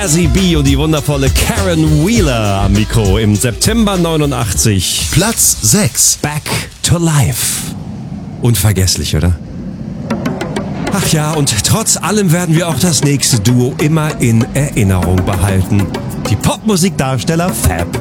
Azzy B und die wundervolle Karen Wheeler am Mikro im September 89. Platz 6. Back to Life. Unvergesslich, oder? Ach ja, und trotz allem werden wir auch das nächste Duo immer in Erinnerung behalten. Die Popmusikdarsteller Fab